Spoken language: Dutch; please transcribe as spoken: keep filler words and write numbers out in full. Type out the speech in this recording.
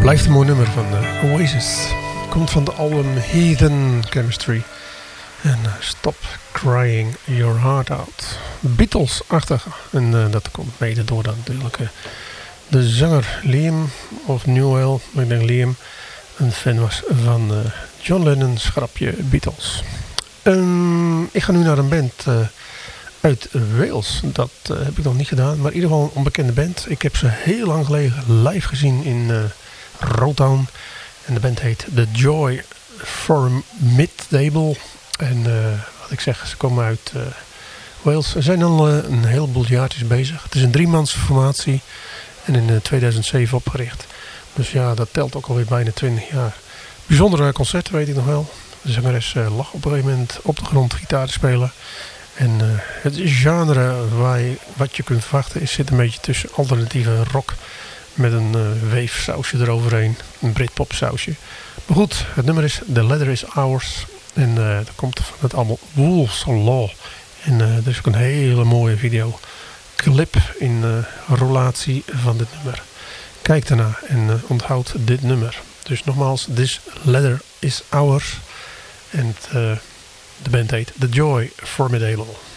Blijft een mooi nummer van uh, Oasis. Komt van de album Heathen Chemistry. En uh, Stop Crying Your Heart Out. Beatles-achtig. En uh, dat komt mede door dan natuurlijk uh, de zanger Liam of Newell. Ik denk Liam een fan was van uh, John Lennon's grapje Beatles. Um, ik ga nu naar een band uh, uit Wales. Dat uh, heb ik nog niet gedaan. Maar in ieder geval een onbekende band. Ik heb ze heel lang geleden live gezien in uh, Rotown. En de band heet The Joy Formidable. En uh, wat ik zeg, ze komen uit uh, Wales. Ze zijn al uh, een heleboel jaartjes bezig. Het is een driemans formatie. En in uh, tweeduizend zeven opgericht. Dus ja, dat telt ook alweer bijna twintig jaar. Bijzondere concert, weet ik nog wel. De zangeres uh, lag op een gegeven moment op de grond gitaar te spelen. En uh, het genre waar je, wat je kunt verwachten is, zit een beetje tussen alternatieve rock met een uh, weefsausje eroverheen. Een Britpop sausje. Maar goed, het nummer is The Leather Is Ours. En uh, dat komt van het album Wolf's Law. En uh, er is ook een hele mooie videoclip in uh, relatie van dit nummer. Kijk daarna en uh, onthoud dit nummer. Dus nogmaals, This Leather Is Ours. En uh, de band heet The Joy Formidable.